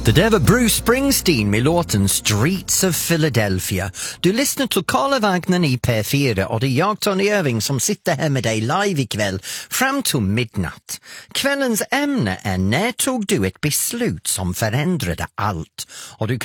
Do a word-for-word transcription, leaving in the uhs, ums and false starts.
Det där var Bruce Springsteen med låten Streets of Philadelphia. Du lyssnar till Karla Wagner i P fyra och det är jag, Tony Irving, som sitter här med dig live ikväll fram till midnatt. Kvällens ämne är när tog du ett beslut som förändrade allt? Och du